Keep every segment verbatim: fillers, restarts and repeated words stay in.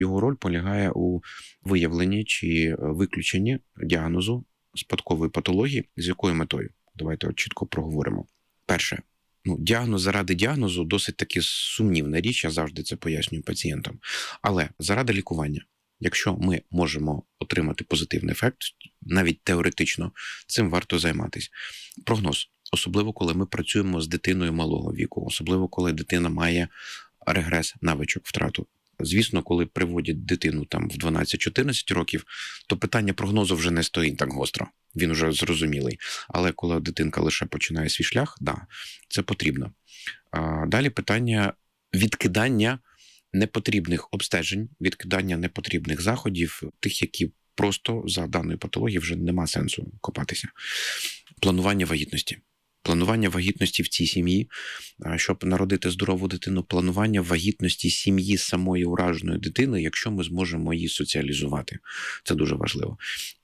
Його роль полягає у виявленні чи виключенні діагнозу спадкової патології. З якою метою? Давайте от чітко проговоримо. Перше. Ну, діагноз заради діагнозу досить таки сумнівна річ, я завжди це пояснюю пацієнтам. Але заради лікування, якщо ми можемо отримати позитивний ефект, навіть теоретично, цим варто займатися. Прогноз. Особливо, коли ми працюємо з дитиною малого віку, особливо, коли дитина має регрес, навичок, втрату. Звісно, коли приводять дитину там в дванадцять-чотирнадцять років, то питання прогнозу вже не стоїть так гостро. Він вже зрозумілий. Але коли дитинка лише починає свій шлях, да, це потрібно. А далі питання відкидання непотрібних обстежень, відкидання непотрібних заходів, тих, які просто за даною патологією вже нема сенсу копатися. Планування вагітності. Планування вагітності в цій сім'ї, щоб народити здорову дитину, планування вагітності сім'ї самої ураженої дитини, якщо ми зможемо її соціалізувати. Це дуже важливо.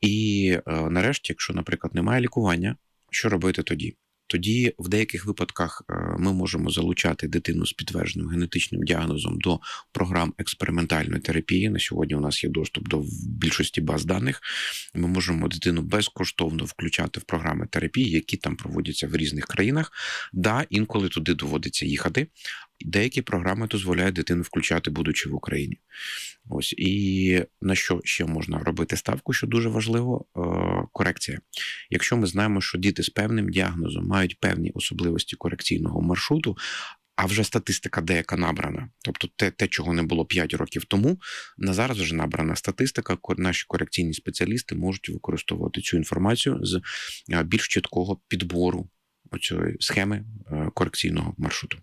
І нарешті, якщо, наприклад, немає лікування, що робити тоді? Тоді в деяких випадках ми можемо залучати дитину з підтвердженим генетичним діагнозом до програм експериментальної терапії. На сьогодні у нас є доступ до більшості баз даних. Ми можемо дитину безкоштовно включати в програми терапії, які там проводяться в різних країнах. Да, інколи туди доводиться їхати. Деякі програми дозволяють дитину включати, будучи в Україні. Ось. І на що ще можна робити ставку, що дуже важливо? Корекція. Якщо ми знаємо, що діти з певним діагнозом мають певні особливості корекційного маршруту, а вже статистика деяка набрана, тобто те, те, чого не було п'ять років тому, на зараз вже набрана статистика, наші корекційні спеціалісти можуть використовувати цю інформацію з більш чіткого підбору оцієї схеми корекційного маршруту.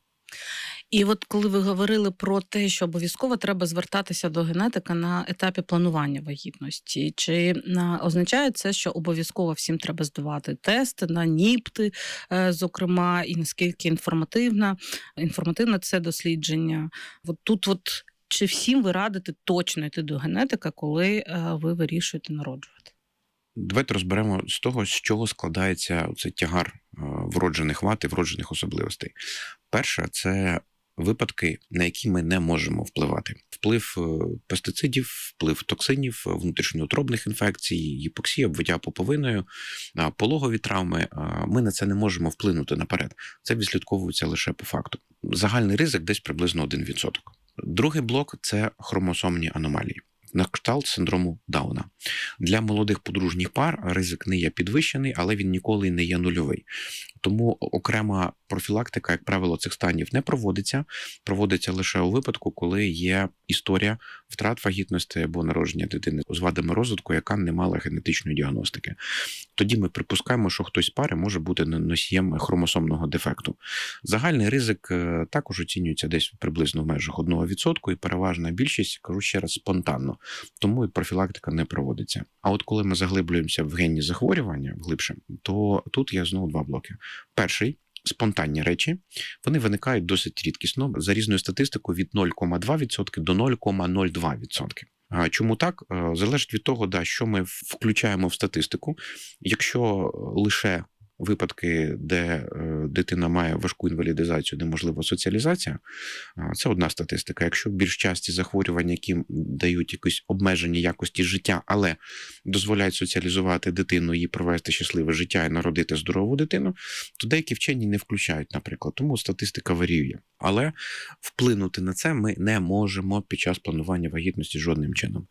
І от коли ви говорили про те, що обов'язково треба звертатися до генетика на етапі планування вагітності, чи означає це, що обов'язково всім треба здавати тести на ніпти, зокрема, і наскільки інформативна, інформативне це дослідження? От тут от чи всім ви радите точно йти до генетика, коли ви вирішуєте народжувати? Давайте розберемо з того, з чого складається цей тягар вроджених вад і вроджених особливостей. Перше – це випадки, на які ми не можемо впливати. Вплив пестицидів, вплив токсинів, внутрішньоутробних інфекцій, гіпоксія, обвиття пуповиною, пологові травми. Ми на це не можемо вплинути наперед. Це відслідковується лише по факту. Загальний ризик десь приблизно один відсоток. Другий блок – це хромосомні аномалії. На кшталт синдрому Дауна. Для молодих подружніх пар ризик не є підвищений, але він ніколи не є нульовий. Тому окрема профілактика, як правило, цих станів не проводиться. Проводиться лише у випадку, коли є історія втрат вагітності або народження дитини з вадами розвитку, яка не мала генетичної діагностики. Тоді ми припускаємо, що хтось з пари може бути носієм хромосомного дефекту. Загальний ризик також оцінюється десь приблизно в межах одного відсотка, і переважна більшість, кажу ще раз, спонтанно. Тому і профілактика не проводиться. А от коли ми заглиблюємося в генні захворювання глибше, то тут є знову два блоки. Перший – спонтанні речі. Вони виникають досить рідкісно, за різною статистикою від нуль цілих два відсотка до нуль цілих нуль два відсотка. Чому так? Залежить від того, да, що ми включаємо в статистику. Якщо лише випадки, де дитина має важку інвалідизацію, неможлива соціалізація, це одна статистика. Якщо більш часті захворювання, які дають якісь обмежені якості життя, але дозволяють соціалізувати дитину, їй провести щасливе життя і народити здорову дитину, то деякі вчені не включають, наприклад. Тому статистика варіює. Але вплинути на це ми не можемо під час планування вагітності жодним чином.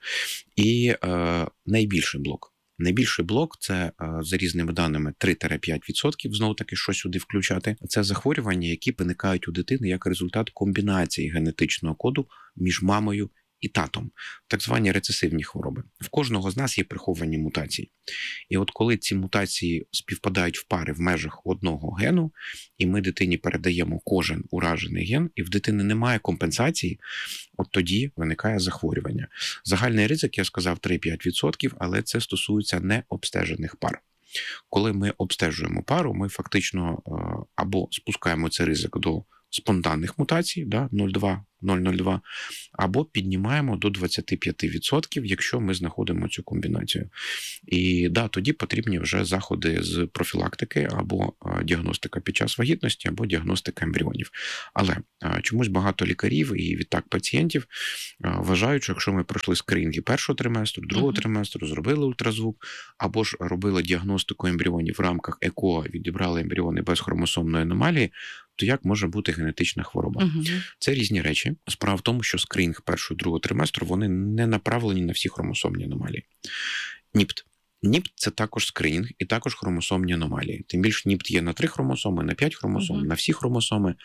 І е, найбільший блок. Найбільший блок – це, за різними даними, три-п'ять відсотків, знову-таки, що сюди включати. Це захворювання, які виникають у дитини як результат комбінації генетичного коду між мамою і татом. Так звані рецесивні хвороби. В кожного з нас є приховані мутації. І от коли ці мутації співпадають в пари в межах одного гену, і ми дитині передаємо кожен уражений ген, і в дитини немає компенсації, от тоді виникає захворювання. Загальний ризик, я сказав, три-п'ять відсотків, але це стосується необстежених пар. Коли ми обстежуємо пару, ми фактично або спускаємо цей ризик до спонтанних мутацій, да, нуль цілих два нуль нуль два, або піднімаємо до двадцять п'ять відсотків, якщо ми знаходимо цю комбінацію. І да, тоді потрібні вже заходи з профілактики або діагностика під час вагітності, або діагностика ембріонів. Але чомусь багато лікарів і відтак пацієнтів вважають, що якщо ми пройшли скринінги першого триместру, другого uh-huh. триместру, зробили ультразвук, або ж робили діагностику ембріонів в рамках ЕКО, відібрали ембріони без хромосомної аномалії, то як може бути генетична хвороба? Uh-huh. Це різні речі. Справа в тому, що скринінг першого і другого триместру, вони не направлені на всі хромосомні аномалії. НІПТ. НІПТ – це також скринінг і також хромосомні аномалії. Тим більше НІПТ є на три хромосоми, на п'ять хромосом, uh-huh. на всі хромосоми.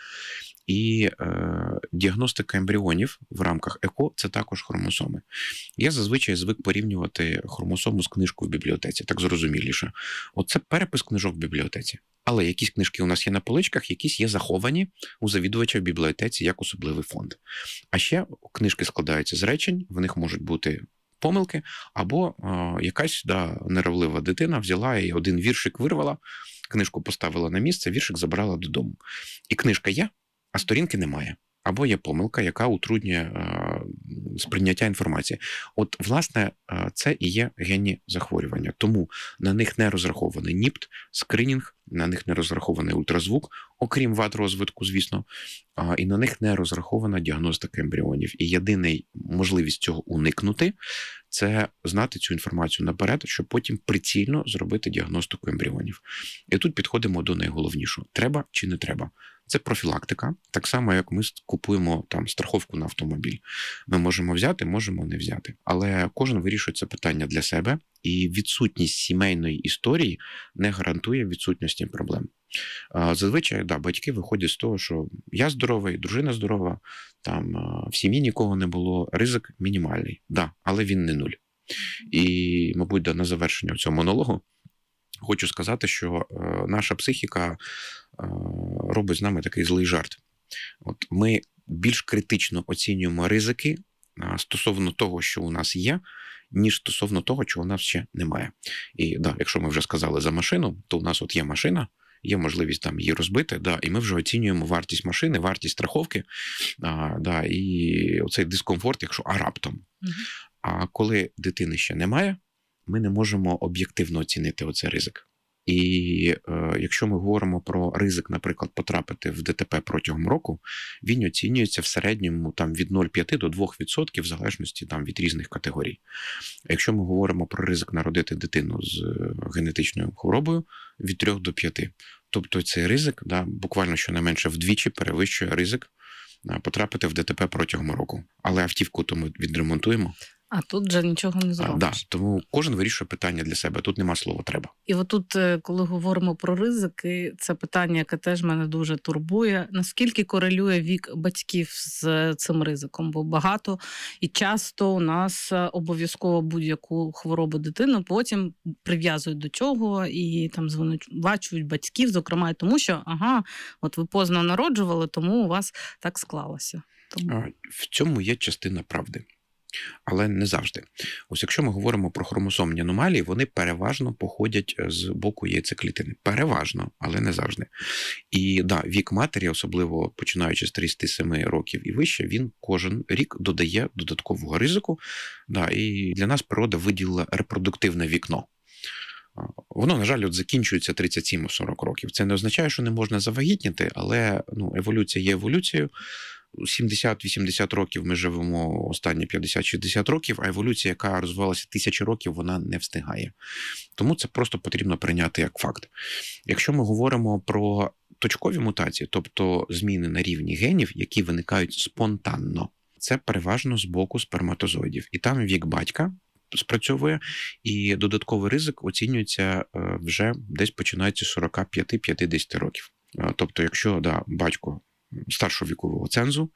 І е, діагностика ембріонів в рамках ЕКО – це також хромосоми. Я зазвичай звик порівнювати хромосому з книжкою в бібліотеці, так зрозуміліше. Оце перепис книжок в бібліотеці. Але якісь книжки у нас є на поличках, якісь є заховані у завідувача в бібліотеці як особливий фонд. А ще книжки складаються з речень, в них можуть бути помилки, або е, якась да, нервлива дитина взяла і один віршик вирвала, книжку поставила на місце, віршик забрала додому. І книжка є, а сторінки немає. Або є помилка, яка утруднює е, сприйняття інформації. От, власне, е, це і є генні захворювання. Тому на них не розрахований НІПТ, скринінг, на них не розрахований ультразвук, окрім вад розвитку, звісно, е, і на них не розрахована діагностика ембріонів. І єдина можливість цього уникнути – це знати цю інформацію наперед, щоб потім прицільно зробити діагностику ембріонів. І тут підходимо до найголовнішого. Треба чи не треба? Це профілактика, так само, як ми купуємо там страховку на автомобіль. Ми можемо взяти, можемо не взяти. Але кожен вирішує це питання для себе, і відсутність сімейної історії не гарантує відсутності проблем. Зазвичай, да, батьки виходять з того, що я здоровий, дружина здорова, там в сім'ї нікого не було, ризик мінімальний. Да, але він не нуль. І, мабуть, да, на завершення цього монологу хочу сказати, що е, наша психіка е, робить з нами такий злий жарт. От ми більш критично оцінюємо ризики е, стосовно того, що у нас є, ніж стосовно того, чого у нас ще немає. І да, якщо ми вже сказали за машину, то у нас от є машина, є можливість там її розбити, да, і ми вже оцінюємо вартість машини, вартість страховки, а, да, і оцей дискомфорт, якщо а раптом. Угу. А коли дитини ще немає, ми не можемо об'єктивно оцінити оцей ризик. І е, якщо ми говоримо про ризик, наприклад, потрапити в ДТП протягом року, він оцінюється в середньому там, від нуль цілих п'ять десятих до двох відсотків в залежності там, від різних категорій. А якщо ми говоримо про ризик народити дитину з генетичною хворобою, від трьох до п'яти. Тобто цей ризик да, буквально щонайменше вдвічі перевищує ризик потрапити в ДТП протягом року. Але автівку то ми відремонтуємо. А тут вже нічого не зробиш. А, да, тому кожен вирішує питання для себе. Тут нема слова «треба». І отут, коли говоримо про ризики, це питання, яке теж мене дуже турбує. Наскільки корелює вік батьків з цим ризиком? Бо багато і часто у нас обов'язково будь-яку хворобу дитини потім прив'язують до цього і там звинувачують батьків, зокрема, тому що, ага, от ви поздно народжували, тому у вас так склалося. Тому... В цьому є частина правди. Але не завжди. Ось якщо ми говоримо про хромосомні аномалії, вони переважно походять з боку яйцеклітини. Переважно, але не завжди. І да, вік матері, особливо починаючи з тридцяти семи років і вище, він кожен рік додає додаткового ризику. Да, і для нас природа виділила репродуктивне вікно. Воно, на жаль, от закінчується тридцять сім сорок років. Це не означає, що не можна завагітніти, але ну, еволюція є еволюцією. сімдесят-вісімдесят років ми живемо останні п'ятдесят-шістдесят років, а еволюція, яка розвивалася тисячі років, вона не встигає. Тому це просто потрібно прийняти як факт. Якщо ми говоримо про точкові мутації, тобто зміни на рівні генів, які виникають спонтанно, це переважно з боку сперматозоїдів. І там вік батька спрацьовує, і додатковий ризик оцінюється вже десь починається з сорок п'ять - п'ятдесят років. Тобто, якщо да, батько старшого вікового цензу,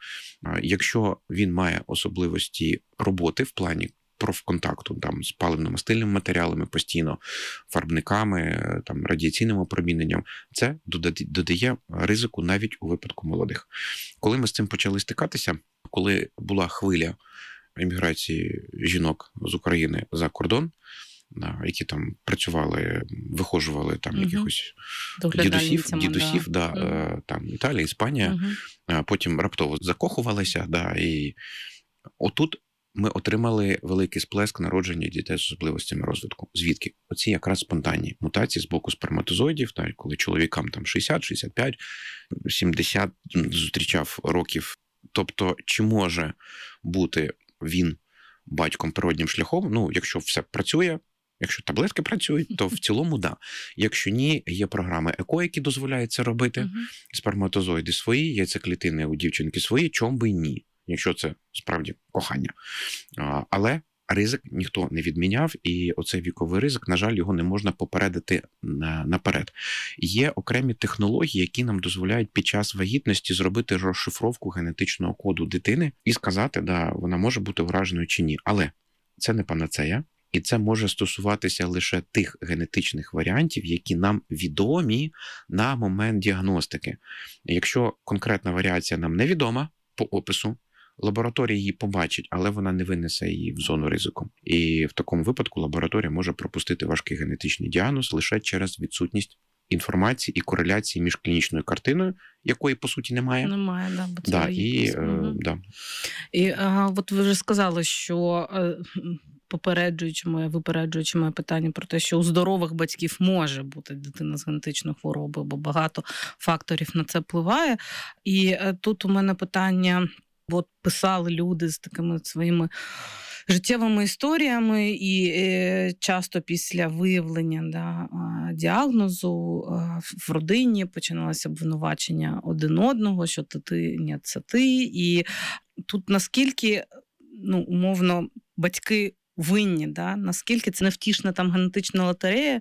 якщо він має особливості роботи в плані профконтакту там, з паливно-мастильними матеріалами постійно, фарбниками, там, радіаційним опроміненням, це додає ризику навіть у випадку молодих. Коли ми з цим почали стикатися, коли була хвиля еміграції жінок з України за кордон, да, які там працювали, вихожували там Угу. якихось дідусів, дідусів да, да. угу. Там Італія, Іспанія, угу. Потім раптово закохувалися, да, і отут ми отримали великий сплеск народження дітей з особливостями розвитку. Звідки? Оці якраз спонтанні мутації з боку сперматозоїдів, так, коли чоловікам там шістдесят, шістдесят п'ять, сімдесят зустрічав років. Тобто, чи може бути він батьком природнім шляхом? Ну, якщо все працює, якщо таблетки працюють, то в цілому да. Якщо ні, є програми ЕКО, які дозволяють це робити. Uh-huh. Сперматозоїди свої, яйцеклітини у дівчинки свої, чом би й ні, якщо це справді кохання. А, але ризик ніхто не відміняв, і оцей віковий ризик, на жаль, його не можна попередити наперед. Є окремі технології, які нам дозволяють під час вагітності зробити розшифровку генетичного коду дитини і сказати, да, вона може бути враженою чи ні. Але це не панацея, і це може стосуватися лише тих генетичних варіантів, які нам відомі на момент діагностики. Якщо конкретна варіація нам невідома по опису, лабораторія її побачить, але вона не винесе її в зону ризику. І в такому випадку лабораторія може пропустити важкий генетичний діагноз лише через відсутність інформації і кореляції між клінічною картиною, якої, по суті, немає. Немає, да, бо це да, і, е, угу. да. І а, от ви вже сказали, що е, попереджуючи моє, випереджуючи моє питання про те, що у здорових батьків може бути дитина з генетичною хворобою, бо багато факторів на це впливає. І е, тут у мене питання, от писали люди з такими своїми життєвими історіями, і е, часто після виявлення да, діагнозу е, в родині починалося обвинувачення один одного, що ти, ти, ні, це ти. І тут наскільки, ну, умовно, батьки винні, да? Наскільки це невтішна там генетична лотерея,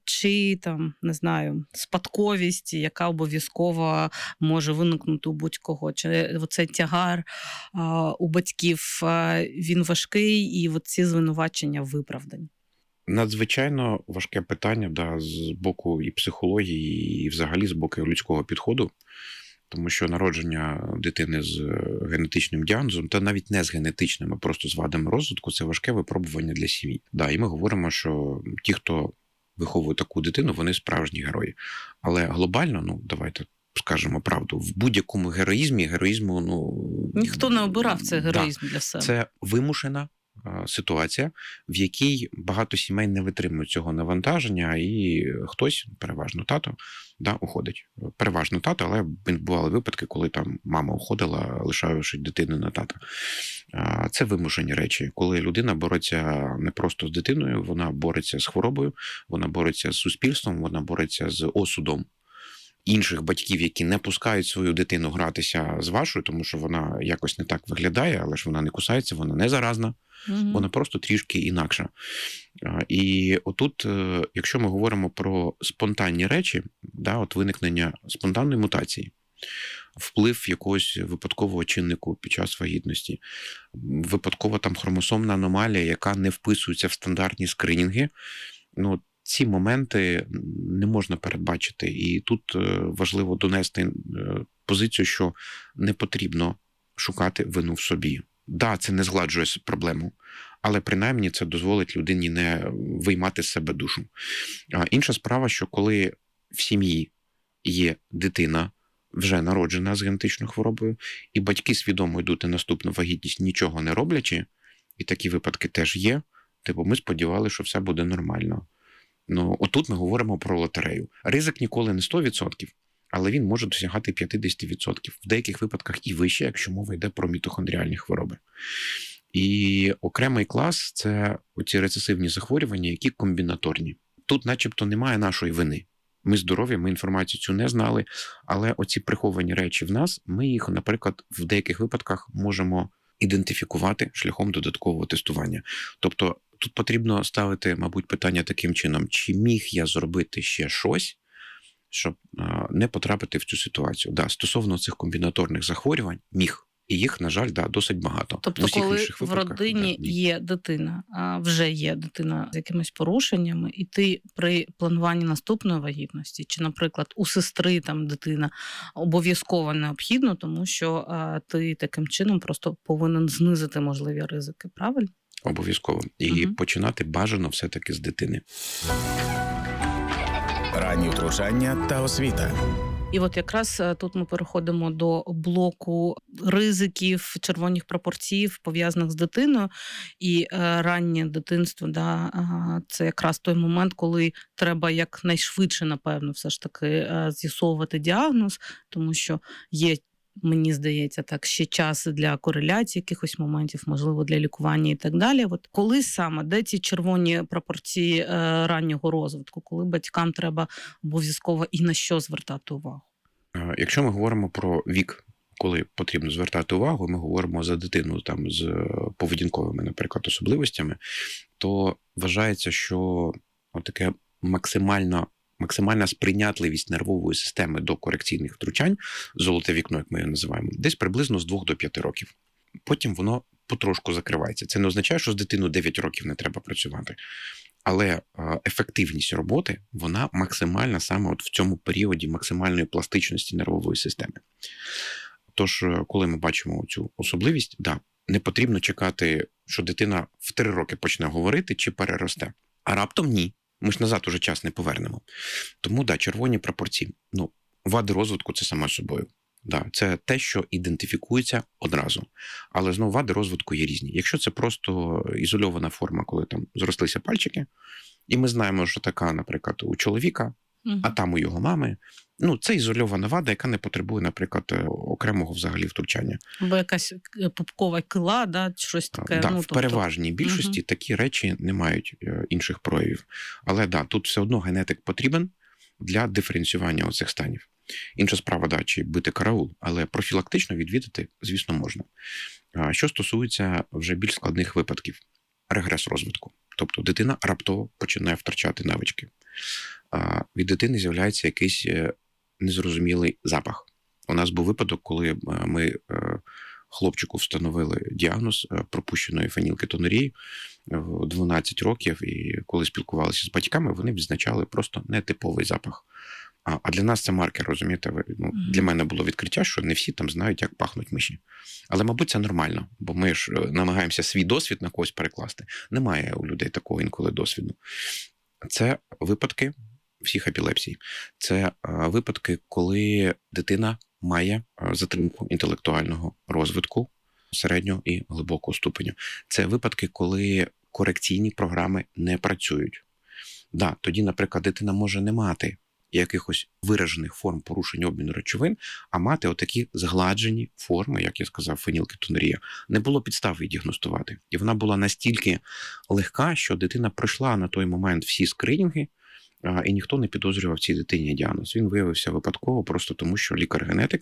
чи там, не знаю, спадковість, яка обов'язково може виникнути у будь-кого, чи оцей тягар а, у батьків, а, він важкий, і ці звинувачення виправдані. Надзвичайно важке питання, да, з боку і психології, і взагалі з боку людського підходу. Тому що народження дитини з генетичним діагнозом, та навіть не з генетичним, а просто з вадами розвитку, це важке випробування для сім'ї. Да, і ми говоримо, що ті, хто виховує таку дитину, вони справжні герої. Але глобально, ну, давайте скажемо правду, в будь-якому героїзмі, героїзму, ну... Ніхто не обирав цей героїзм да, для себе. Це вимушена ситуація, в якій багато сімей не витримують цього навантаження, і хтось, переважно тато, да, уходить. Переважно тато, але бували випадки, коли там мама уходила, лишаючи дитину на тата. Це вимушені речі. Коли людина бореться не просто з дитиною, вона бореться з хворобою, вона бореться з суспільством, вона бореться з осудом інших батьків, які не пускають свою дитину гратися з вашою, тому що вона якось не так виглядає, але ж вона не кусається, вона не заразна, угу. Вона просто трішки інакша. І отут, якщо ми говоримо про спонтанні речі, да, от виникнення спонтанної мутації, вплив якогось випадкового чиннику під час вагітності, випадкова там хромосомна аномалія, яка не вписується в стандартні скринінги, ну, ці моменти не можна передбачити. І тут важливо донести позицію, що не потрібно шукати вину в собі. Да, це не згладжує проблему, але принаймні це дозволить людині не виймати з себе душу. А інша справа, що коли в сім'ї є дитина, вже народжена з генетичною хворобою, і батьки свідомо йдуть на наступну вагітність, нічого не роблячи, і такі випадки теж є, типу ми сподівалися, що все буде нормально. Ну, отут ми говоримо про лотерею. Ризик ніколи не сто відсотків, але він може досягати п'ятдесят відсотків. В деяких випадках і вище, якщо мова йде про мітохондріальні хвороби. І окремий клас – це оці рецесивні захворювання, які комбінаторні. Тут начебто немає нашої вини. Ми здорові, ми інформацію цю не знали, але оці приховані речі в нас, ми їх, наприклад, в деяких випадках можемо ідентифікувати шляхом додаткового тестування. Тобто тут потрібно ставити, мабуть, питання таким чином, чи міг я зробити ще щось, щоб не потрапити в цю ситуацію. Да, стосовно цих комбінаторних захворювань, міг. І їх, на жаль, да, досить багато. Тобто, в коли інших в родині да, є дитина, а вже є дитина з якимись порушеннями, і ти при плануванні наступної вагітності, чи, наприклад, у сестри там дитина, обов'язково необхідно, тому що а, ти таким чином просто повинен знизити можливі ризики, правильно? Обов'язково. І Угу. починати бажано все-таки з дитини. Ранні втручання та освіта. І от якраз тут ми переходимо до блоку ризиків, червоних прапорців, пов'язаних з дитиною. І е, раннє дитинство, да, е, це якраз той момент, коли треба якнайшвидше, напевно, все ж таки е, з'ясовувати діагноз, тому що є, мені здається, так, ще час для кореляції якихось моментів, можливо, для лікування і так далі. От коли саме, де ці червоні прапорції е, раннього розвитку, коли батькам треба обов'язково і на що звертати увагу? Якщо ми говоримо про вік, коли потрібно звертати увагу, ми говоримо за дитину там з поведінковими, наприклад, особливостями, то вважається, що таке максимально максимальна сприйнятливість нервової системи до корекційних втручань, золоте вікно, як ми його називаємо, десь приблизно з двох до п'яти років. Потім воно потрошку закривається. Це не означає, що з дитиною дев'ять років не треба працювати. Але ефективність роботи, вона максимальна саме от в цьому періоді максимальної пластичності нервової системи. Тож, коли ми бачимо цю особливість, да, не потрібно чекати, що дитина в три роки почне говорити чи переросте. А раптом ні. Ми ж назад уже час не повернемо. Тому, да, червоні прапорці. Ну, вади розвитку – це само собою. Да, це те, що ідентифікується одразу. Але, знову, вади розвитку є різні. Якщо це просто ізольована форма, коли там зрослися пальчики, і ми знаємо, що така, наприклад, у чоловіка, угу. а там у його мами, ну, це ізольована вада, яка не потребує, наприклад, окремого взагалі втручання. Або якась пупкова кила, да, щось таке. Да, ну, в тобто... переважній більшості угу. такі речі не мають інших проявів. Але, да, тут все одно генетик потрібен для диференціювання оцих станів. Інша справа, да, чи бити караул, але профілактично відвідати, звісно, можна. Що стосується вже більш складних випадків, регрес розвитку. Тобто дитина раптово починає втрачати навички. Від дитини з'являється якийсь незрозумілий запах. У нас був випадок, коли ми хлопчику встановили діагноз пропущеної фенілкетонурії в дванадцять років, і коли спілкувалися з батьками, вони відзначали просто нетиповий запах. А для нас це маркер, розумієте? Ну, для мене було відкриття, що не всі там знають, як пахнуть миші. Але, мабуть, це нормально, бо ми ж намагаємося свій досвід на когось перекласти. Немає у людей такого інколи досвіду. Це випадки всіх епілепсій. Це випадки, коли дитина має затримку інтелектуального розвитку середнього і глибокого ступеню. Це випадки, коли корекційні програми не працюють. Да, тоді, наприклад, дитина може не мати якихось виражених форм порушень обміну речовин, а мати отакі згладжені форми, як я сказав, фенілкетонурія. Не було підстав її діагностувати. І вона була настільки легка, що дитина пройшла на той момент всі скринінги, і ніхто не підозрював цій дитині діагноз. Він виявився випадково просто тому, що лікар-генетик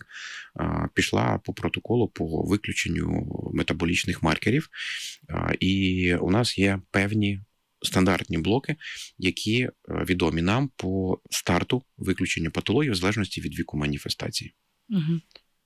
пішла по протоколу по виключенню метаболічних маркерів. І у нас є певні стандартні блоки, які відомі нам по старту виключенню патології в залежності від віку маніфестації. Угу.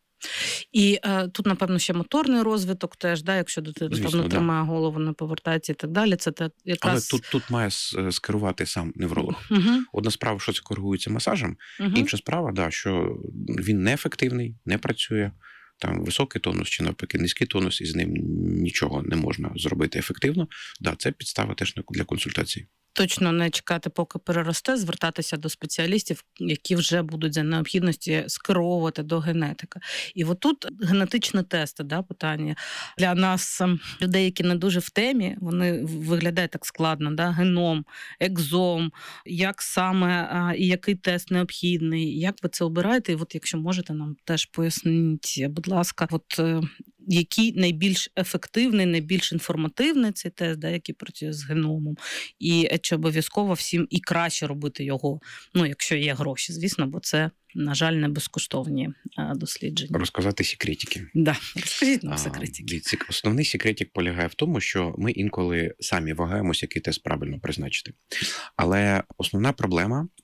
І е, тут, напевно, ще моторний розвиток теж, да, якщо дитина Звісно, не да. тримає голову, не повертається і так далі. Це те, якраз... Але тут, тут має скерувати сам невролог. Угу. Одна справа, що це коригується масажем, угу. інша справа, да, що він неефективний, не працює. Там високий тонус чи навпаки низький тонус, і з ним нічого не можна зробити ефективно. Да, це підстава теж для консультації. Точно не чекати, поки переросте, звертатися до спеціалістів, які вже будуть за необхідності скеровувати до генетика. І отут генетичні тести, да, питання. Для нас, людей, які не дуже в темі, вони виглядають так складно, да, геном, екзом, як саме і який тест необхідний, як ви це обираєте. І от якщо можете, нам теж поясніть, будь ласка, от який найбільш ефективний, найбільш інформативний цей тест, да, який працює з геномом, і чи обов'язково всім і краще робити його, ну, якщо є гроші, звісно, бо це, на жаль, не безкоштовні дослідження. Розказати секретики. Да, розкажіть нам секретики. Основний секретик полягає в тому, що ми інколи самі вагаємося, який тест правильно призначити. Але основна проблема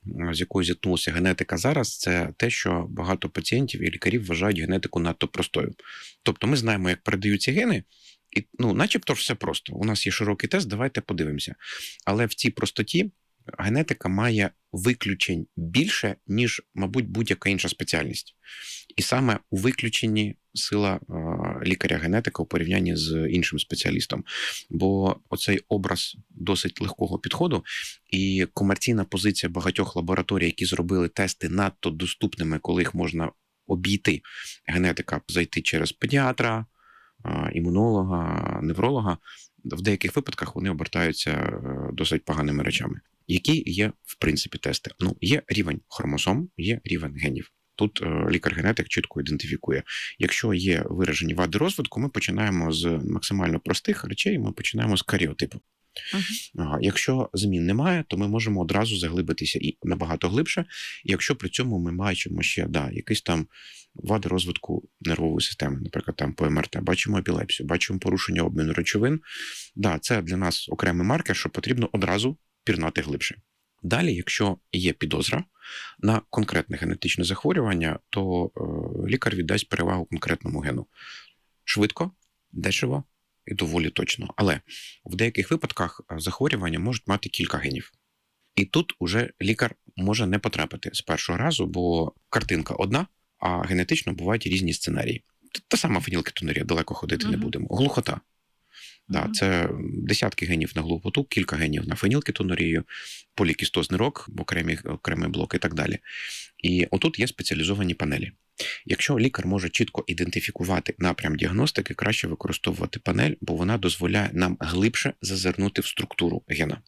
з якою зіткнулася генетика зараз, це те, що багато пацієнтів і лікарів вважають генетику надто простою. Тобто ми знаємо, як передаються гени, і, ну, начебто ж все просто. У нас є широкий тест, давайте подивимося. Але в цій простоті генетика має виключень більше, ніж, мабуть, будь-яка інша спеціальність. І саме у виключенні сила е, лікаря-генетика у порівнянні з іншим спеціалістом. Бо оцей образ досить легкого підходу і комерційна позиція багатьох лабораторій, які зробили тести надто доступними, коли їх можна обійти, генетика, зайти через педіатра, е, імунолога, невролога, в деяких випадках вони обертаються е, досить поганими речами. Які є, в принципі, тести? Ну, є рівень хромосом, є рівень генів. Тут е, лікар-генетик чітко ідентифікує. Якщо є виражені вади розвитку, ми починаємо з максимально простих речей, ми починаємо з каріотипу. Uh-huh. Якщо змін немає, то ми можемо одразу заглибитися і набагато глибше. І якщо при цьому ми бачимо ще да, якісь там вади розвитку нервової системи, наприклад, там по ем ер те, бачимо епілепсію, бачимо порушення обміну речовин, да, це для нас окремий маркер, що потрібно одразу пірнати глибше. Далі, якщо є підозра на конкретне генетичне захворювання, то е, лікар віддасть перевагу конкретному гену. Швидко, дешево і доволі точно. Але в деяких випадках захворювання можуть мати кілька генів. І тут уже лікар може не потрапити з першого разу, бо картинка одна, а генетично бувають різні сценарії. Та сама фенілкетонурія, далеко ходити uh-huh. не будемо. Глухота. Да, uh-huh. Це десятки генів на глухоту, кілька генів на фенілкетонурію, полікістозний рак, окремі, окремий блок і так далі. І отут є спеціалізовані панелі. Якщо лікар може чітко ідентифікувати напрям діагностики, краще використовувати панель, бо вона дозволяє нам глибше зазирнути в структуру гена.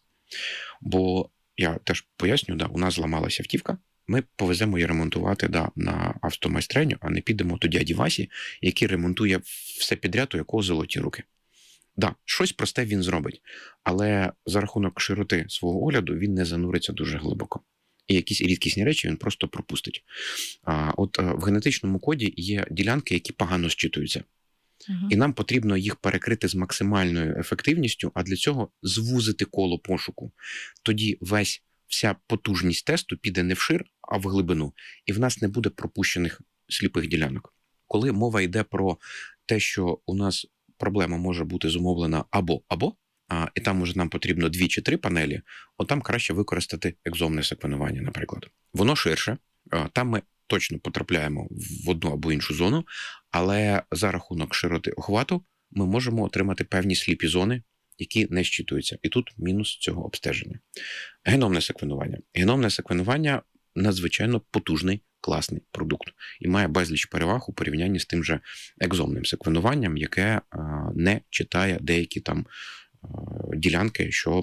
Бо, я теж поясню, да, у нас зламалася автівка, ми повеземо її ремонтувати да, на автомайстреню, а не підемо до дяді Васі, який ремонтує все підряд, у якого золоті руки. Да, щось просте він зробить, але за рахунок широти свого огляду він не зануриться дуже глибоко. І якісь рідкісні речі він просто пропустить. А от в генетичному коді є ділянки, які погано зчитуються. Uh-huh. І нам потрібно їх перекрити з максимальною ефективністю, а для цього звузити коло пошуку. Тоді весь, вся потужність тесту піде не вшир, а в глибину. І в нас не буде пропущених сліпих ділянок. Коли мова йде про те, що у нас проблема може бути зумовлена або-або, а, і там може нам потрібно дві чи три панелі, от там краще використати екзомне секвенування, наприклад. Воно ширше, а, там ми точно потрапляємо в одну або іншу зону, але за рахунок широти охвату ми можемо отримати певні сліпі зони, які не щитуються. І тут мінус цього обстеження. Геномне секвенування. Геномне секвенування – надзвичайно потужний, класний продукт. І має безліч переваг у порівнянні з тим же екзомним секвенуванням, яке а, не читає деякі там а, ділянки, що,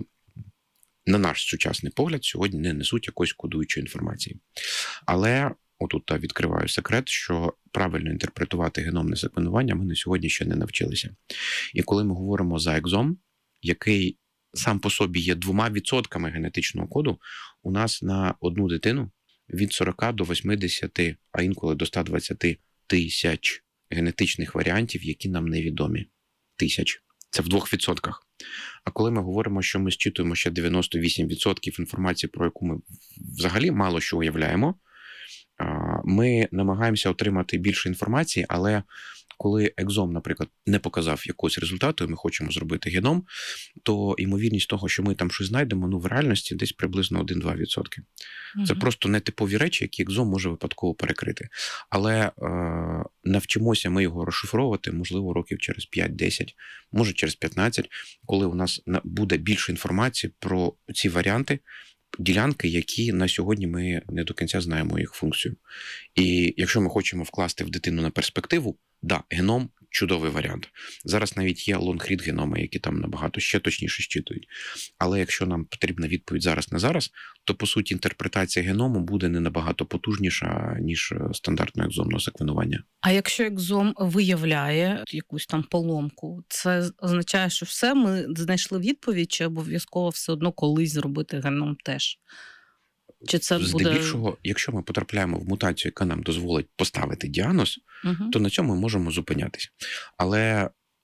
на наш сучасний погляд, сьогодні не несуть якоїсь кодуючої інформації. Але отут та відкриваю секрет, що правильно інтерпретувати геномне секвенування ми на сьогодні ще не навчилися. І коли ми говоримо за екзом, який сам по собі є двома відсотками генетичного коду, у нас на одну дитину від сорока до восьмидесяти, а інколи до ста двадцяти тисяч генетичних варіантів, які нам невідомі. Тисяч. Це в двох відсотках. А коли ми говоримо, що ми зчитуємо ще дев'яносто вісім відсотків інформації, про яку ми взагалі мало що уявляємо, ми намагаємося отримати більше інформації, але коли екзом, наприклад, не показав якогось результату, і ми хочемо зробити геном, то ймовірність того, що ми там щось знайдемо, ну в реальності десь приблизно один-два відсотки. Угу. Це просто нетипові речі, які екзом може випадково перекрити. Але е, навчимося ми його розшифровувати, можливо, років через п'ять-десять, може через п'ятнадцять, коли у нас буде більше інформації про ці варіанти, ділянки, які на сьогодні ми не до кінця знаємо їх функцію. І якщо ми хочемо вкласти в дитину на перспективу, да, геном – чудовий варіант. Зараз навіть є лонгрід геноми, які там набагато ще точніше щитують. Але якщо нам потрібна відповідь зараз на зараз, то, по суті, інтерпретація геному буде не набагато потужніша, ніж стандартне екзомне секвенування. А якщо екзом виявляє якусь там поломку, це означає, що все, ми знайшли відповідь, чи обов'язково все одно колись зробити геном теж? Чи це буде... Здебільшого, якщо ми потрапляємо в мутацію, яка нам дозволить поставити діагноз, угу. то на цьому ми можемо зупинятися. Але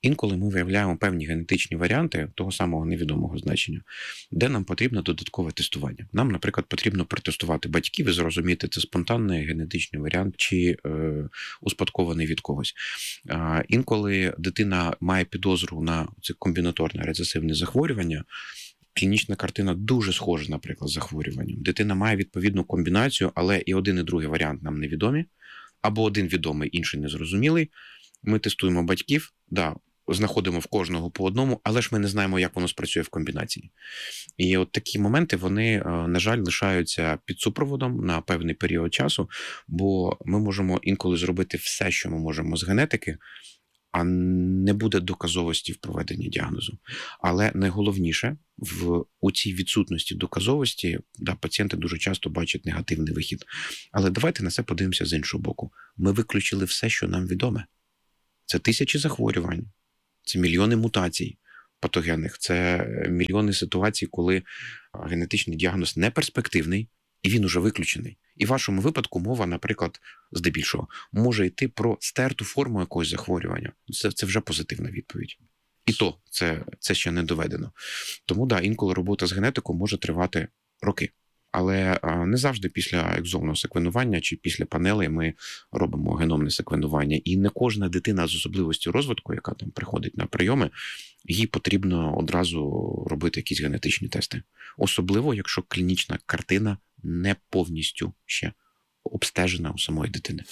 Інколи ми виявляємо певні генетичні варіанти того самого невідомого значення, де нам потрібно додаткове тестування. Нам, наприклад, потрібно протестувати батьків і зрозуміти, це спонтанний генетичний варіант чи е, успадкований від когось. Е, інколи дитина має підозру на це комбінаторне рецесивне захворювання, клінічна картина дуже схожа, наприклад, з захворюванням. Дитина має відповідну комбінацію, але і один, і другий варіант нам невідомі, або один відомий, інший незрозумілий. Ми тестуємо батьків, да, знаходимо в кожного по одному, але ж ми не знаємо, як воно спрацює в комбінації. І от такі моменти, вони, на жаль, лишаються під супроводом на певний період часу, бо ми можемо інколи зробити все, що ми можемо з генетики, а не буде доказовості в проведенні діагнозу. Але найголовніше, в у цій відсутності доказовості, да, пацієнти дуже часто бачать негативний вихід. Але давайте на це подивимося з іншого боку. Ми виключили все, що нам відоме. Це тисячі захворювань, це мільйони мутацій патогенних, це мільйони ситуацій, коли генетичний діагноз не перспективний, і він уже виключений. І в вашому випадку мова, наприклад, здебільшого, може йти про стерту форму якогось захворювання. Це, це вже позитивна відповідь. І то це, це ще не доведено. Тому, да, інколи робота з генетикою може тривати роки. Але не завжди після екзомного секвенування чи після панелей ми робимо геномне секвенування. І не кожна дитина з особливістю розвитку, яка там приходить на прийоми, їй потрібно одразу робити якісь генетичні тести. Особливо, якщо клінічна картина не повністю ще обстежена у самої дитини.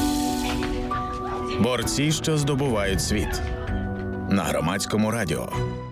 Борці, що здобувають світ. На Громадському радіо.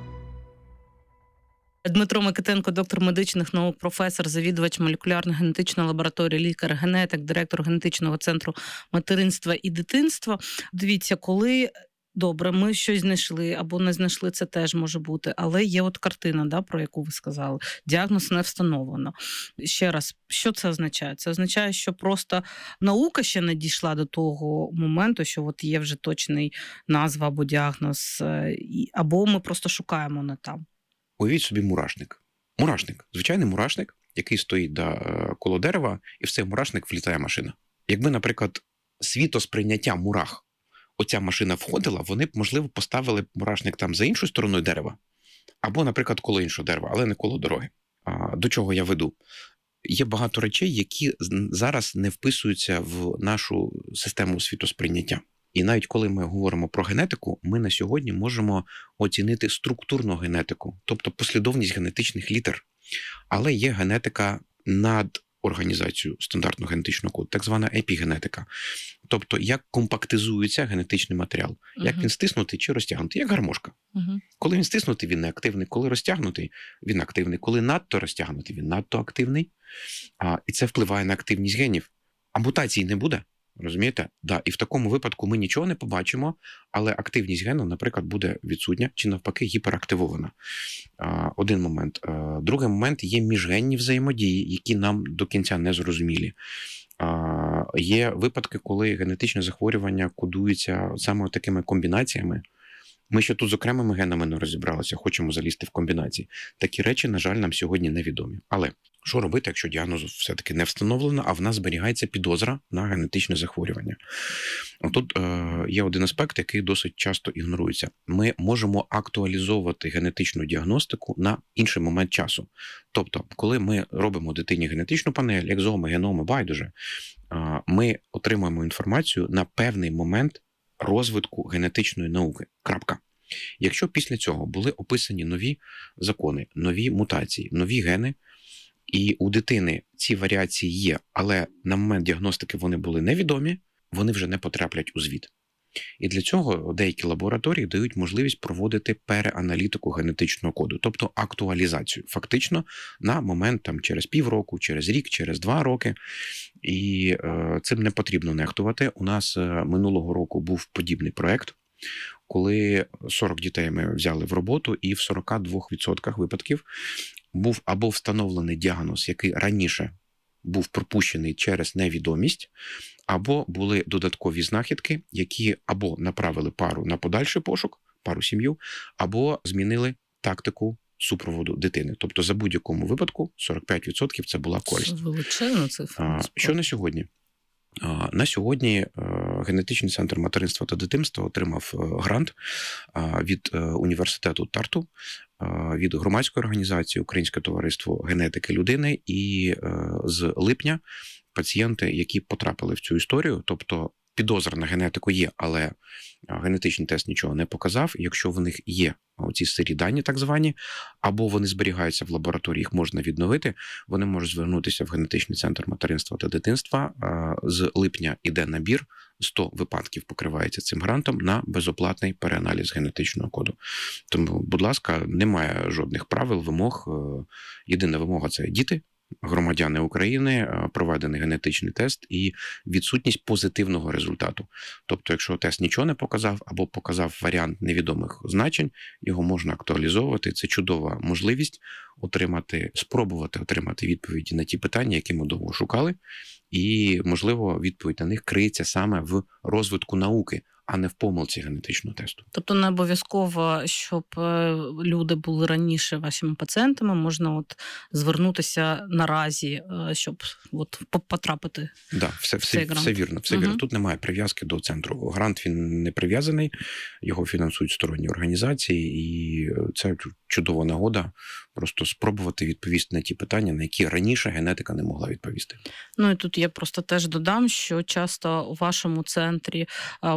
Дмитро Микитенко, доктор медичних наук, професор, завідувач молекулярно-генетичної лабораторії, лікар-генетик, директор генетичного центру материнства і дитинства. Дивіться, коли добре, ми щось знайшли або не знайшли, це теж може бути, але є от картина, да, про яку ви сказали. Діагноз не встановлено. Ще раз, що це означає? Це означає, що просто наука ще не дійшла до того моменту, що от є вже точний назва або діагноз, або ми просто шукаємо не там. Уявіть собі мурашник. Мурашник. Звичайний мурашник, який стоїть да, коло дерева, і в цей мурашник влітає машина. Якби, наприклад, світосприйняття мурах оця машина входила, вони б, можливо, поставили б мурашник там за іншою стороною дерева, або, наприклад, коло іншого дерева, але не коло дороги. А, до чого я веду? Є багато речей, які зараз не вписуються в нашу систему світосприйняття. І навіть коли ми говоримо про генетику, ми на сьогодні можемо оцінити структурну генетику, тобто послідовність генетичних літер. Але є генетика над організацією стандартного генетичного коду, так звана епігенетика. Тобто, як компактизується генетичний матеріал. Uh-huh. Як він стиснутий чи розтягнутий, як гармошка. Uh-huh. Коли він стиснутий, він не активний. Коли розтягнутий, він активний. Коли надто розтягнутий, він надто активний. А, і це впливає на активність генів. А мутацій не буде. Розумієте? Да. І в такому випадку ми нічого не побачимо, але активність гену, наприклад, буде відсутня чи навпаки гіперактивована. А, один момент. А, другий момент – є міжгенні взаємодії, які нам до кінця не зрозумілі. А, є випадки, коли генетичне захворювання кодується саме такими комбінаціями. Ми ще тут з окремими генами не розібралися, хочемо залізти в комбінації. Такі речі, на жаль, нам сьогодні невідомі. Але що робити, якщо діагнозу все-таки не встановлено, а в нас зберігається підозра на генетичне захворювання? Тут е, є один аспект, який досить часто ігнорується. Ми можемо актуалізовувати генетичну діагностику на інший момент часу. Тобто, коли ми робимо дитині генетичну панель, екзоми, геноми, байдуже, е, ми отримуємо інформацію на певний момент розвитку генетичної науки. Крапка. Якщо після цього були описані нові закони, нові мутації, нові гени, і у дитини ці варіації є, але на момент діагностики вони були невідомі, вони вже не потраплять у звіт. І для цього деякі лабораторії дають можливість проводити переаналітику генетичного коду, тобто актуалізацію. Фактично на момент там, через півроку, через рік, через два роки. І е, цим не потрібно нехтувати. У нас е, минулого року був подібний проєкт, коли сорок дітей ми взяли в роботу, і в сорок два відсотки випадків був або встановлений діагноз, який раніше був пропущений через невідомість, або були додаткові знахідки, які або направили пару на подальший пошук, пару сім'ю, або змінили тактику супроводу дитини. Тобто за будь-якому випадку сорок п'ять відсотків це була користь. Величезна цифра. Що на сьогодні? На сьогодні генетичний центр материнства та дитинства отримав грант від університету Тарту, від громадської організації Українське товариство генетики людини, і з липня пацієнти, які потрапили в цю історію, тобто підозра на генетику є, але генетичний тест нічого не показав. Якщо в них є ці сирі дані, так звані, або вони зберігаються в лабораторії, їх можна відновити, вони можуть звернутися в генетичний центр материнства та дитинства. З липня іде набір, сто випадків покривається цим грантом на безоплатний переаналіз генетичного коду. Тому, будь ласка, немає жодних правил, вимог. Єдина вимога – це діти, громадяни України, проведений генетичний тест і відсутність позитивного результату. Тобто, якщо тест нічого не показав або показав варіант невідомих значень, його можна актуалізовувати. Це чудова можливість отримати, спробувати отримати відповіді на ті питання, які ми довго шукали, і, можливо, відповідь на них криється саме в розвитку науки, а не в помилці генетичного тесту. Тобто не обов'язково, щоб люди були раніше вашими пацієнтами, можна от звернутися наразі, щоб от потрапити да, все, в все, цей грант. все вірно. Все угу. вірно. Тут немає прив'язки до центру. Грант, він не прив'язаний, його фінансують сторонні організації, і це чудова нагода просто спробувати відповісти на ті питання, на які раніше генетика не могла відповісти. Ну і тут я просто теж додам, що часто у вашому центрі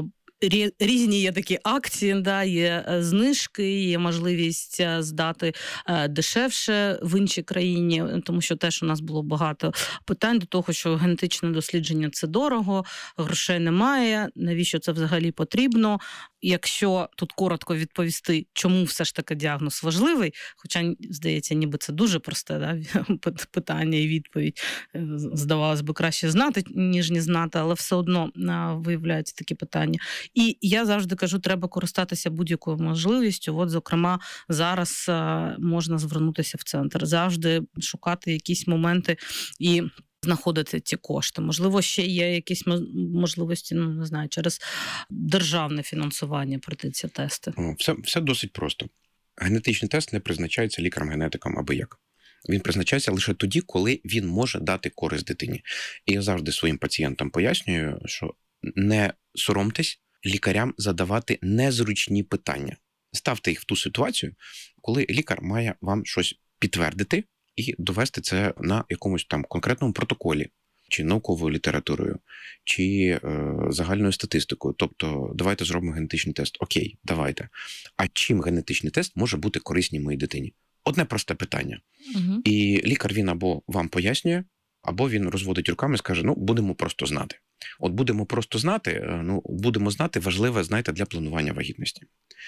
різні є такі акції, да, є знижки, є можливість здати дешевше в іншій країні, тому що теж у нас було багато питань до того, що генетичне дослідження – це дорого, грошей немає, навіщо це взагалі потрібно. Якщо тут коротко відповісти, чому все ж таки діагноз важливий, хоча, здається, ніби це дуже просте, да, питання і відповідь. Здавалось би, краще знати, ніж не знати, але все одно виявляються такі питання. І я завжди кажу, треба користатися будь-якою можливістю. От, зокрема, зараз можна звернутися в центр, завжди шукати якісь моменти і знаходити ці кошти. Можливо, ще є якісь можливості, ну, не знаю, через державне фінансування пройти ці тести. Все, все досить просто. Генетичний тест не призначається лікарем-генетиком аби як. Він призначається лише тоді, коли він може дати користь дитині. І я завжди своїм пацієнтам пояснюю, що не соромтесь лікарям задавати незручні питання. Ставте їх в ту ситуацію, коли лікар має вам щось підтвердити і довести це на якомусь там конкретному протоколі, чи науковою літературою, чи е, загальною статистикою. Тобто, давайте зробимо генетичний тест. Окей, давайте. А чим генетичний тест може бути корисній моїй дитині? Одне просте питання. Угу. І лікар, він або вам пояснює, або він розводить руками і скаже, ну, будемо просто знати. От будемо просто знати, ну, будемо знати важливе, знаєте, для планування вагітності.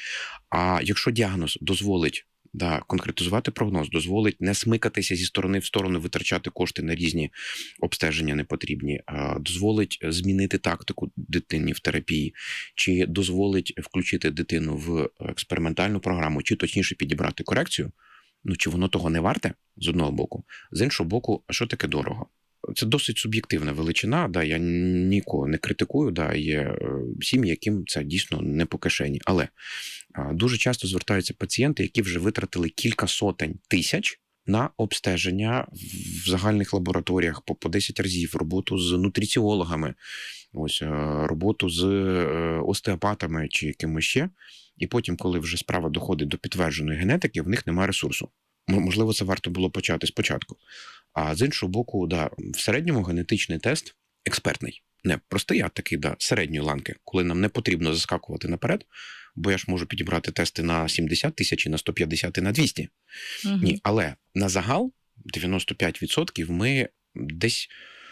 А якщо діагноз дозволить, да, конкретизувати прогноз, дозволить не смикатися зі сторони в сторону, витрачати кошти на різні обстеження непотрібні, дозволить змінити тактику дитині в терапії, чи дозволить включити дитину в експериментальну програму, чи точніше підібрати корекцію, ну, чи воно того не варте, з одного боку, з іншого боку, а що таке дорого? Це досить суб'єктивна величина, да, я нікого не критикую, да, є сім'ї, яким це дійсно не по кишені. Але дуже часто звертаються пацієнти, які вже витратили кілька сотень тисяч на обстеження в загальних лабораторіях по, по десять разів, роботу з нутриціологами, ось, роботу з остеопатами чи якимось ще. І потім, коли вже справа доходить до підтвердженої генетики, в них немає ресурсу. Можливо, це варто було почати спочатку. А з іншого боку, да, в середньому генетичний тест експертний. Не простий, а такий, да, середньої ланки, коли нам не потрібно заскакувати наперед, бо я ж можу підібрати тести на сімдесят тисяч, і на сто п'ятдесят, і на двісті. Угу. Ні, але на загал дев'яносто п'ять відсотків ми десь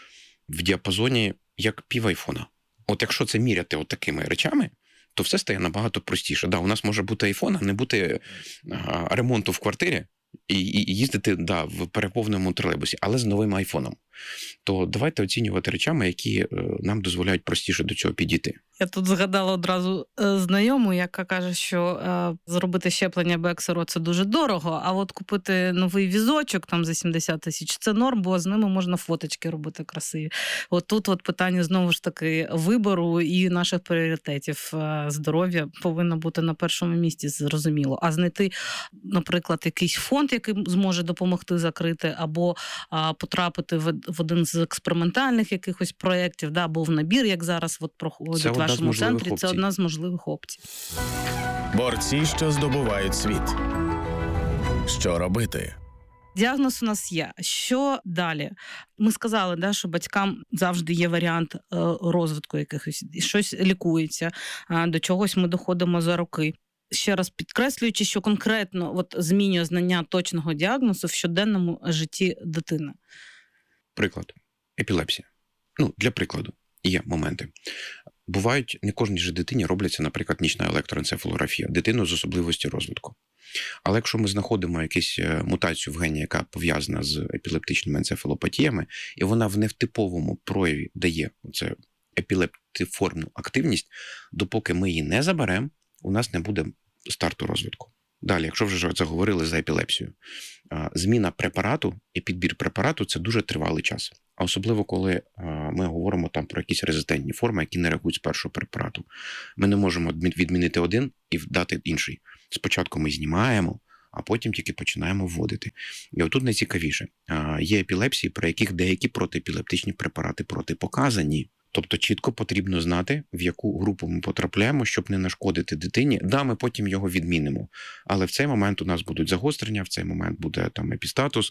в діапазоні як пів айфона. От якщо це міряти от такими речами, то все стає набагато простіше. Да, у нас може бути айфон, а не бути а, ремонту в квартирі, І, і їздити, да, в переповненому тролейбусі, але з новим айфоном. То давайте оцінювати речами, які нам дозволяють простіше до цього підійти. Я тут згадала одразу знайому, яка каже, що е, зробити щеплення Бексеру – це дуже дорого, а от купити новий візочок там за сімдесят тисяч – це норм, бо з ними можна фоточки робити красиві. От тут от питання, знову ж таки, вибору і наших пріоритетів. Здоров'я повинно бути на першому місці, зрозуміло. А знайти, наприклад, якийсь фонд, який зможе допомогти закрити, або а, потрапити в в один з експериментальних якихось проєктів, да, був набір, як зараз от проходить Це в одна з вашому можливих центрі. Це опцій. одна з можливих опцій. Борці, що здобувають світ. Що робити? Діагноз у нас є. Що далі? Ми сказали, да, що батькам завжди є варіант е, розвитку якихось, щось лікується, а до чогось ми доходимо за роки. Ще раз підкреслюючи, що конкретно от, змінює знання точного діагнозу в щоденному житті дитини. Приклад. Епілепсія. Ну, для прикладу. Є моменти. Бувають, не кожній же дитині робляться, наприклад, нічна електроенцефалографія, дитину з особливості розвитку. Але якщо ми знаходимо якусь мутацію в гені, яка пов'язана з епілептичними енцефалопатіями, і вона в невтиповому прояві дає оце епілептиформну активність, допоки ми її не заберемо, у нас не буде старту розвитку. Далі, якщо вже заговорили за епілепсію, зміна препарату і підбір препарату – це дуже тривалий час. А особливо, коли ми говоримо там про якісь резистентні форми, які не реагують з першого препарату. Ми не можемо відмінити один і дати інший. Спочатку ми знімаємо, а потім тільки починаємо вводити. І отут найцікавіше. Є епілепсії, при яких деякі протиепілептичні препарати протипоказані. Тобто чітко потрібно знати, в яку групу ми потрапляємо, щоб не нашкодити дитині. Да, ми потім його відмінимо. Але в цей момент у нас будуть загострення, в цей момент буде там епістатус.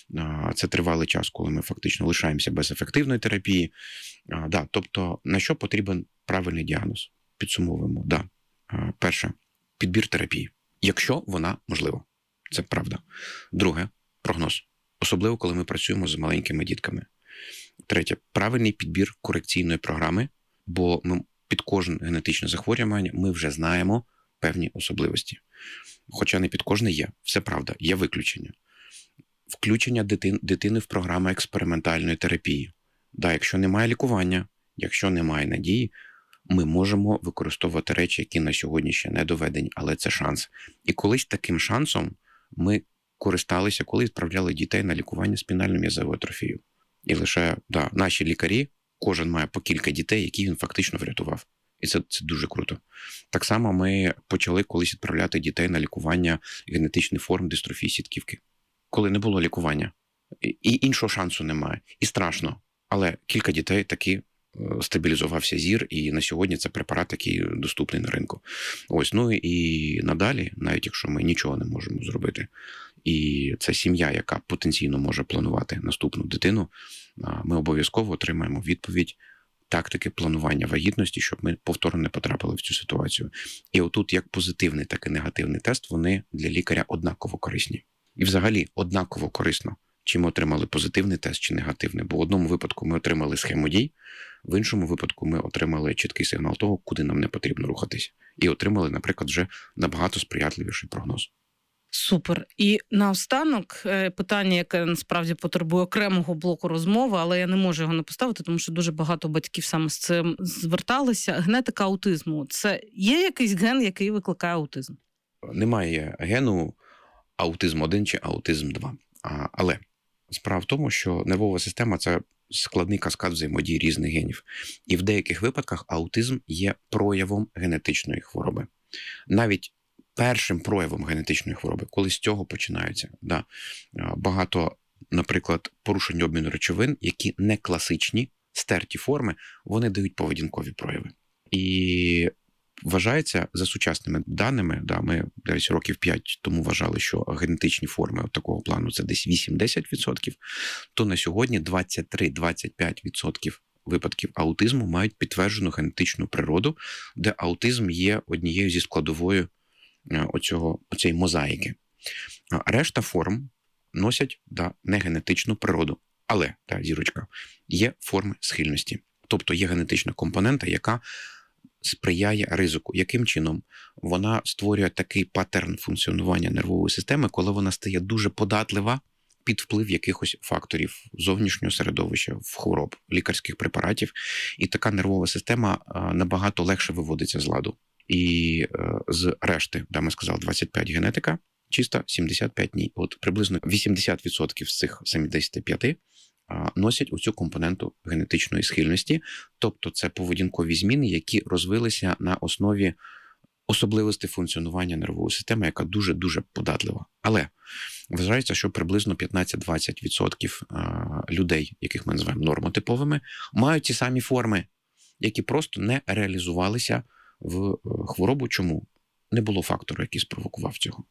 Це тривалий час, коли ми фактично лишаємося без ефективної терапії. Да, тобто на що потрібен правильний діагноз? Підсумовуємо. Да. Перше. Підбір терапії. Якщо вона можлива. Це правда. Друге. Прогноз. Особливо, коли ми працюємо з маленькими дітками. Третє. Правильний підбір корекційної програми, бо ми під кожне генетичне захворювання ми вже знаємо певні особливості. Хоча не під кожне є. Все правда. Є виключення. Включення дитин, дитини в програму експериментальної терапії. Да, якщо немає лікування, якщо немає надії, ми можемо використовувати речі, які на сьогодні ще не доведені, але це шанс. І колись таким шансом ми користалися, коли відправляли дітей на лікування спінально-м'язовою атрофією. І лише, да, наші лікарі, кожен має по кілька дітей, які він фактично врятував. І це, це дуже круто. Так само ми почали колись відправляти дітей на лікування генетичних форм дистрофії сітківки. Коли не було лікування. І іншого шансу немає. І страшно. Але кілька дітей таки стабілізувався зір, і на сьогодні це препарат, який доступний на ринку. Ось, ну і надалі, навіть якщо ми нічого не можемо зробити, і це сім'я, яка потенційно може планувати наступну дитину, ми обов'язково отримаємо відповідь тактики планування вагітності, щоб ми повторно не потрапили в цю ситуацію. І отут як позитивний, так і негативний тест, вони для лікаря однаково корисні. І взагалі однаково корисно, чи ми отримали позитивний тест, чи негативний. Бо в одному випадку ми отримали схему дій, в іншому випадку ми отримали чіткий сигнал того, куди нам не потрібно рухатись. І отримали, наприклад, вже набагато сприятливіший прогноз. Супер. І наостанок питання, яке насправді потребує окремого блоку розмови, але я не можу його не поставити, тому що дуже багато батьків саме з цим зверталися. Генетика аутизму. Це є якийсь ген, який викликає аутизм? Немає гену аутизм один чи аутизм два. Але справа в тому, що нервова система – це складний каскад взаємодії різних генів. І в деяких випадках аутизм є проявом генетичної хвороби. Навіть першим проявом генетичної хвороби, коли з цього починаються. Да. Багато, наприклад, порушень обміну речовин, які не класичні, стерті форми, вони дають поведінкові прояви. І вважається, за сучасними даними, да, ми десь років п'ять тому вважали, що генетичні форми от такого плану це десь вісім-десять відсотків, то на сьогодні двадцять три - двадцять п'ять відсотків випадків аутизму мають підтверджену генетичну природу, де аутизм є однією зі складовою оцього, оцієї мозаїки. Решта форм носять да, негенетичну природу. Але, та, зірочка, є форми схильності. Тобто є генетична компонента, яка сприяє ризику. Яким чином? Вона створює такий паттерн функціонування нервової системи, коли вона стає дуже податлива під вплив якихось факторів зовнішнього середовища, в хвороб, лікарських препаратів. І така нервова система набагато легше виводиться з ладу. І з решти, да, ми сказали, двадцять п'ять генетика, чисто сімдесят п'ять ні. От приблизно вісімдесят відсотків з цих сімдесят п'ять носять оцю компоненту генетичної схильності, тобто це поведінкові зміни, які розвилися на основі особливостей функціонування нервової системи, яка дуже-дуже податлива. Але вважається, що приблизно п'ятнадцять-двадцять відсотків людей, яких ми називаємо нормотиповими, мають ті самі форми, які просто не реалізувалися в хворобу. Чому? Не було фактору, який спровокував цього.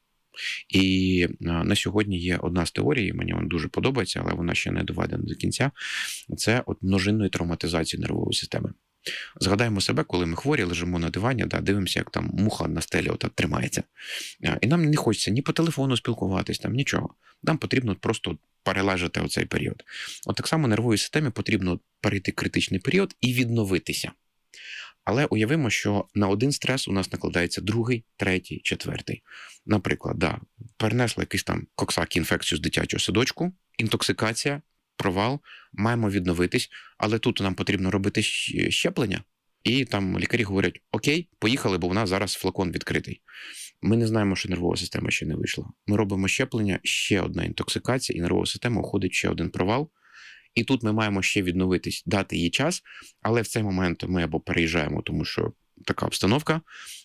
І на сьогодні є одна з теорій, мені вона дуже подобається, але вона ще не доведена до кінця, це от множинної травматизації нервової системи. Згадаємо себе, коли ми хворі, лежимо на дивані, да, дивимося, як там муха на стелі отак тримається. І нам не хочеться ні по телефону спілкуватись, там, нічого. Нам потрібно просто перележати оцей період. От так само нервовій системі потрібно перейти критичний період і відновитися. Але уявимо, що на один стрес у нас накладається другий, третій, четвертий. Наприклад, да, перенесли якийсь там коксак, інфекцію з дитячого садочку, інтоксикація, провал, маємо відновитись, але тут нам потрібно робити щеплення, і там лікарі говорять, окей, поїхали, бо в нас зараз флакон відкритий. Ми не знаємо, що нервова система ще не вийшла. Ми робимо щеплення, ще одна інтоксикація, і нервова система уходить ще один провал. І тут ми маємо ще відновитись, дати їй час, але в цей момент ми або переїжджаємо, тому що така обстановка,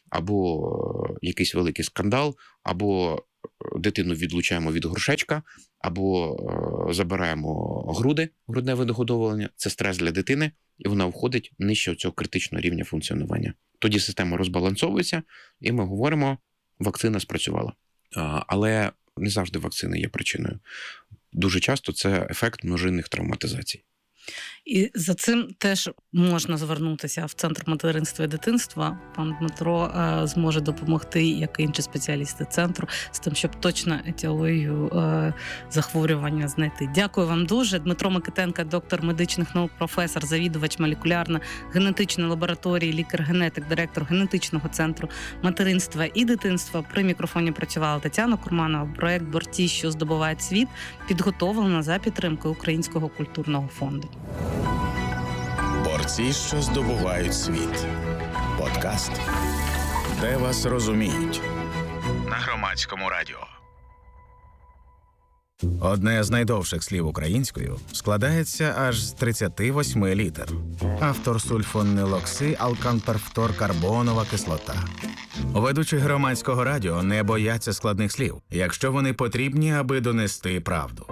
або якийсь великий скандал, або дитину відлучаємо від горшечка, або забираємо груди, грудне видогодовування. Це стрес для дитини, і вона входить нижче цього критичного рівня функціонування. Тоді система розбалансовується, і ми говоримо, вакцина спрацювала. Але не завжди вакцина є причиною. Дуже часто це ефект множинних травматизацій. І за цим теж можна звернутися в Центр материнства і дитинства. Пан Дмитро е, зможе допомогти, як і інші спеціалісти центру, з тим, щоб точно етіологію е, захворювання знайти. Дякую вам дуже. Дмитро Микитенко, доктор медичних наук, професор, завідувач молекулярно-генетичної лабораторії, лікар-генетик, директор генетичного центру материнства і дитинства. При мікрофоні працювала Тетяна Курманова. Проект «Борці, що здобувають світ» підготовлено за підтримки Українського культурного фонду. Борці, що здобувають світ. Подкаст, де вас розуміють. На Громадському радіо. Одне з найдовших слів українською складається аж з тридцяти восьми літер. Автор сульфонилокси алканперфторкарбонова кислота. Ведучі Громадського радіо не бояться складних слів, якщо вони потрібні, аби донести правду.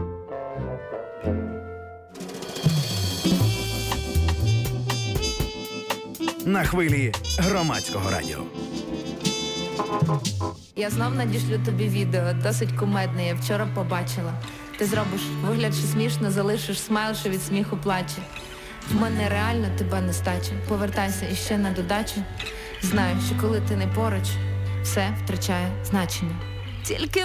На хвилі Громадського радіо. Я знов надішлю тобі відео, досить кумедне, я вчора побачила. Ти зробиш вигляд, що смішно, залишиш смайл, що від сміху плаче. В мене реально тебе нестача. Повертайся іще на додачу. Знаю, що коли ти не поруч, все втрачає значення. Тільки